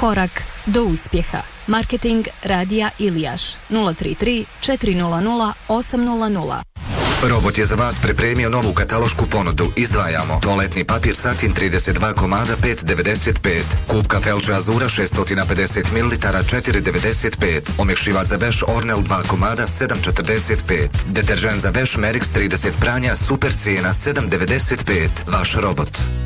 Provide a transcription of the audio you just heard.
Korak do uspjeha. Marketing Radija Ilijaš 033 400 800. Robot je za vas pripremio novu katalošku ponudu. Izdvajamo toaletni papir Satin 32 komada 5,95, kupka Felče Azura 650 ml 4,95, omekšivač za veš Ornel 2 komada 7,45, deteržent za veš Merix 30 pranja super cijena 7,95. Vaš robot.